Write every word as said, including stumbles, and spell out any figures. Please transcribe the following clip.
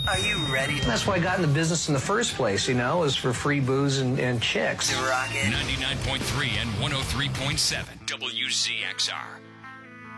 Are you ready? That's why I got in the business in the first place, you know, was for free booze and, and chicks. To rock it. ninety-nine point three and one oh three point seven W Z X R.